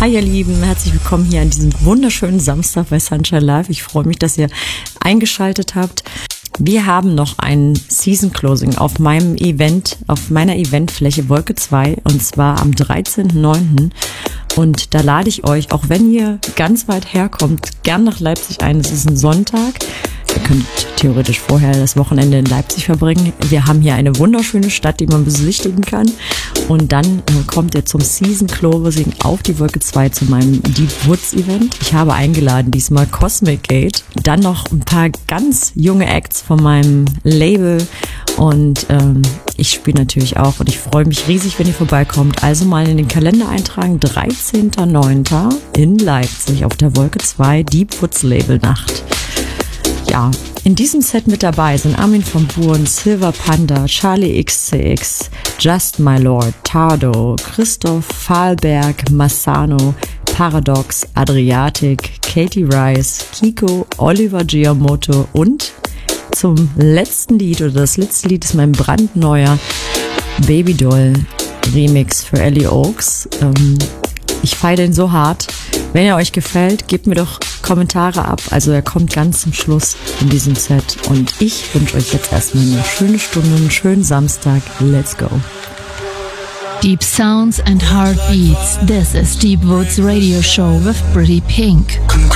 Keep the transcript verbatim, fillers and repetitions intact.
Hi ihr Lieben, herzlich willkommen hier an diesem wunderschönen Samstag bei Sunshine Live. Ich freue mich, dass ihr eingeschaltet habt. Wir haben noch ein Season Closing auf meinem Event, auf meiner Eventfläche Wolke zwei, und zwar am dreizehnten neunten Und da lade ich euch, auch wenn ihr ganz weit herkommt, gern nach Leipzig ein. Es ist ein Sonntag. Ihr könnt theoretisch vorher das Wochenende in Leipzig verbringen. Wir haben hier eine wunderschöne Stadt, die man besichtigen kann. Und dann äh, kommt ihr zum Season Closing auf die Wolke zwei zu meinem Deep Woods Event. Ich habe eingeladen diesmal Cosmic Gate, dann noch ein paar ganz junge Acts von meinem Label und ähm, ich spiele natürlich auch und ich freue mich riesig, wenn ihr vorbeikommt. Also mal in den Kalender eintragen, dreizehnten neunten in Leipzig auf der Wolke zwei Deep Woods Label Nacht. Ja, in diesem Set mit dabei sind Armin van Buuren, Silver Panda, Charlie X C X, Just My Lord, Tardo, Christoph Fahlberg, Massano, Paradox, Adriatic, Katie Rice, Kiko, Oliver Giamotto und zum letzten Lied, oder das letzte Lied ist mein brandneuer Babydoll Remix für Ellie Oaks. Ähm, ich feiere den so hart. Wenn er euch gefällt, gebt mir doch Kommentare ab. Also er kommt ganz zum Schluss in diesem Set. Und ich wünsche euch jetzt erstmal eine schöne Stunde, einen schönen Samstag. Let's go. Deep sounds and heartbeats. This is Deep Woods Radio Show with Pretty Pink.